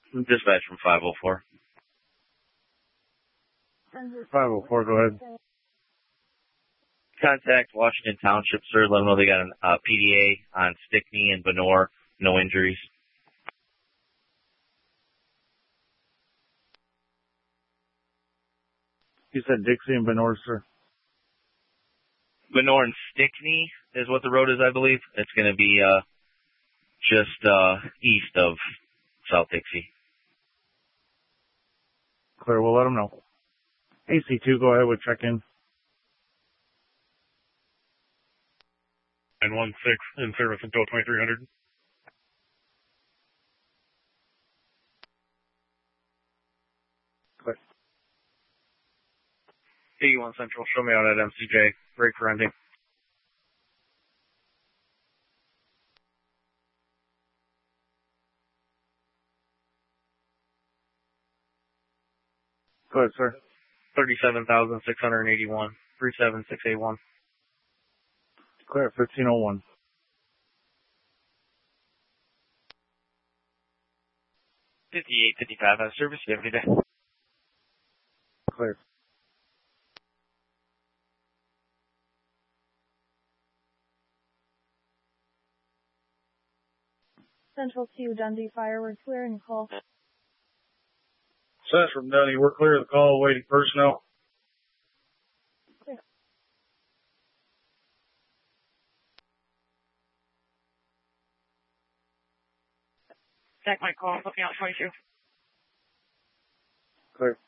Dispatch from 504. 504, go ahead. Contact Washington Township, sir. Let them know they got a PDA on Stickney and Benore. No injuries. You said Dixie and Benore, sir? Benore and Stickney is what the road is, I believe. It's going to be just east of South Dixie. Clear, we'll let them know. AC2, go ahead with check-in. 916 in service until 2300. Clear. 81 Central, show me out at MCJ. Break for ending. Go ahead, sir. 37,681. 37681. Clear, 1501. $58.55 out of service. You have a good day. Clear. Central 2, Dundee Fire, we're clearing the call. Central from Dundee, we're clear of the call, waiting personnel. Clear. Zach might call, looking out 22. Clear.